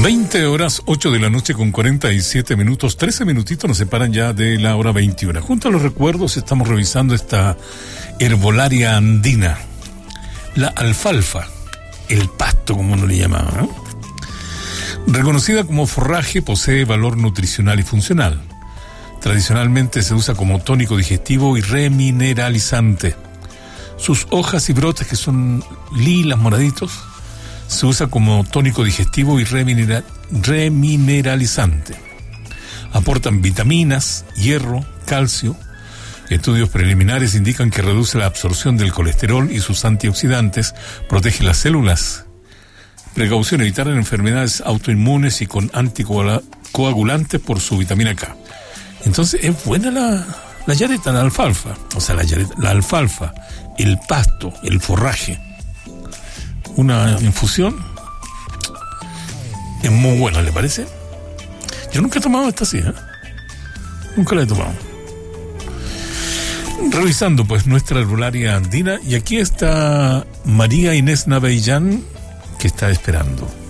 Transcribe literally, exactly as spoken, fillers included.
veinte horas, ocho de la noche con cuarenta y siete minutos, trece minutitos nos separan ya de la hora veintiuna. Junto a los recuerdos estamos revisando esta herbolaria andina, la alfalfa, el pasto como uno le llamaba, ¿no? Reconocida como forraje, posee valor nutricional y funcional. Tradicionalmente se usa como tónico digestivo y remineralizante. Sus hojas y brotes, que son lilas, moraditos, se usa como tónico digestivo y reminera- remineralizante. Aportan vitaminas, hierro, calcio. Estudios preliminares indican que reduce la absorción del colesterol y sus antioxidantes, protege las células. Precaución: evitar enfermedades autoinmunes y con anticoagulantes por su vitamina K. Entonces es buena la, la yareta, la alfalfa. O sea, la, yareta, la alfalfa, el pasto, el forraje. Una infusión es muy buena, ¿le parece? Yo nunca he tomado esta así, ¿eh? Nunca la he tomado. Revisando pues nuestra herbolaria andina, y aquí está María Inés Navellán, que está esperando.